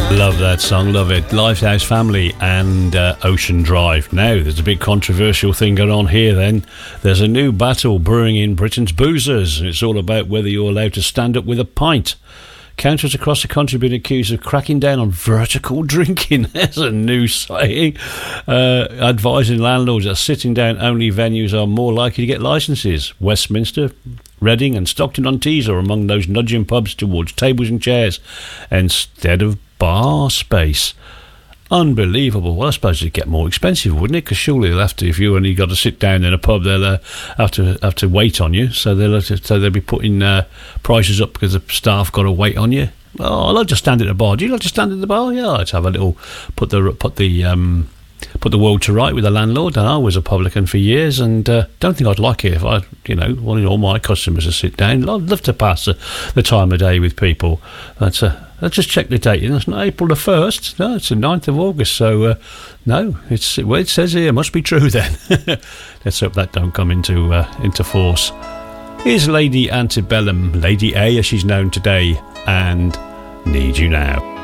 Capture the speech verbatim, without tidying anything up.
Love that song, love it. Lifehouse Family and uh, Ocean Drive. Now, there's a big controversial thing going on here then. There's a new battle brewing in Britain's boozers, and it's all about whether you're allowed to stand up with a pint. Councils across the country have been accused of cracking down on vertical drinking. There's a new saying. Uh, advising landlords that sitting down only venues are more likely to get licences. Westminster, Reading and Stockton-on-Tees are among those nudging pubs towards tables and chairs instead of bar space. Unbelievable. Well, I suppose it'd get more expensive, wouldn't it? Because surely they'll have to, if you only got to sit down in a pub, they'll uh, have to have to wait on you. So they'll have to, so they'll be putting uh, prices up because the staff got to wait on you. Oh, I like to stand at the bar. Do you like to stand at the bar? Yeah, let's have a little put the put the um, put the world to right with the landlord. And I was a publican for years, and uh, don't think I'd like it if I, you know, wanted all my customers to sit down. I'd love to pass the, the time of day with people. That's a Let's just check the date. It's not April the first. No, it's the ninth of August. So, uh, no, it's well, it says here. Must be true then. Let's hope that don't come into uh, into force. Here's Lady Antebellum, Lady A as she's known today, and Need You Now.